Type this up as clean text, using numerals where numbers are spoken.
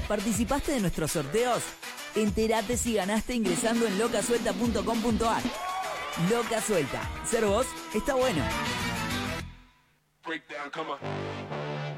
¿Participaste de nuestros sorteos? Entérate si ganaste ingresando en locasuelta.com.ar. Loca Suelta. Ser vos está bueno.